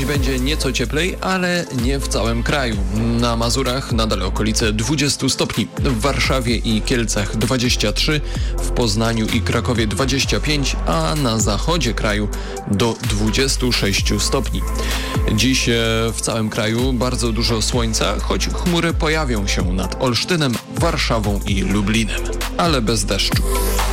Dziś będzie nieco cieplej, ale nie w całym kraju. Na Mazurach nadal okolice 20 stopni, w Warszawie i Kielcach 23, w Poznaniu i Krakowie 25, a na zachodzie kraju do 26 stopni. Dziś w całym kraju bardzo dużo słońca, choć chmury pojawią się nad Olsztynem, Warszawą i Lublinem, ale bez deszczu.